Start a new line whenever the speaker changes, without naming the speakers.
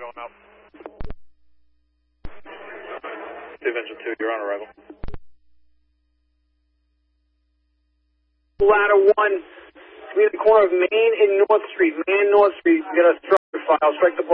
going up. Steve Engine 2, you're on arrival.
Ladder 1, between the corner of Main and North Street. Main and North Street, you got a structure file. Strike the